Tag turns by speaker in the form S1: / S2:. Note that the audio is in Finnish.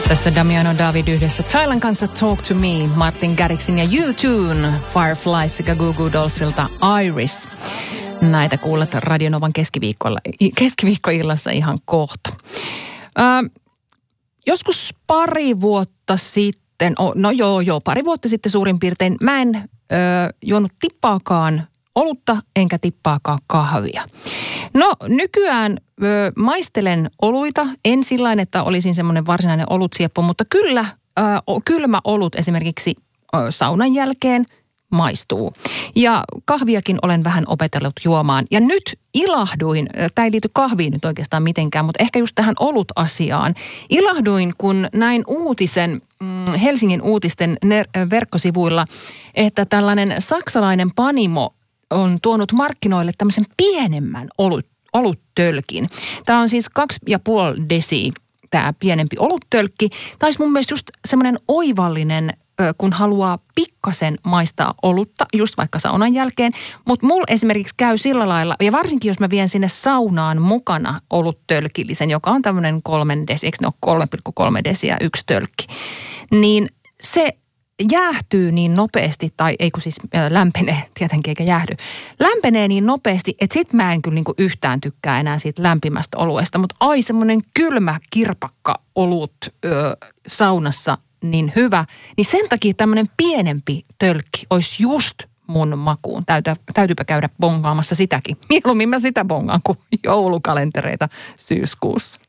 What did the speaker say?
S1: Tässä Damiano David yhdessä Thailand kanssa Talk to Me, Martin Garrixin ja U2, Firefly sekä Goo Goo Dollsilta Iris. Näitä kuulet Radionovan keskiviikkoillassa ihan kohta. Joskus pari vuotta sitten, pari vuotta sitten suurin piirtein, mä en juonut tippaakaan olutta enkä tippaakaan kahvia. No nykyään maistelen oluita, en sillain, että olisin semmoinen varsinainen olutsieppo, mutta kyllä kylmä olut esimerkiksi saunan jälkeen maistuu. Ja kahviakin olen vähän opetellut juomaan. Ja nyt ilahduin, tämä ei liity kahviin nyt oikeastaan mitenkään, mutta ehkä just tähän olut-asiaan. Ilahduin, kun näin uutisen Helsingin uutisten verkkosivuilla, että tällainen saksalainen Panimo on tuonut markkinoille tämmöisen pienemmän oluttölkin. Tämä on siis 2,5 desi, tämä pienempi oluttölkki. Tämä olisi mun mielestä just semmoinen oivallinen, kun haluaa pikkasen maistaa olutta, just vaikka saunan jälkeen. Mutta mulla esimerkiksi käy sillä lailla, ja varsinkin jos mä vien sinne saunaan mukana oluttölkillisen, joka on tämmöinen 3 desi, eikö ne ole 3,3 desiä yksi tölkki, niin se jäähtyy niin nopeasti, tai ei kun siis lämpenee tietenkin eikä jäähdy. Lämpenee niin nopeasti, että sit mä en kyllä niinku yhtään tykkää enää siitä lämpimästä oluesta, mutta semmoinen kylmä kirpakka olut saunassa niin hyvä, niin sen takia tämmöinen pienempi tölkki olisi just mun makuun. Täytyypä käydä bongaamassa sitäkin. Mieluummin mä sitä bongaan kuin joulukalentereita syyskuussa.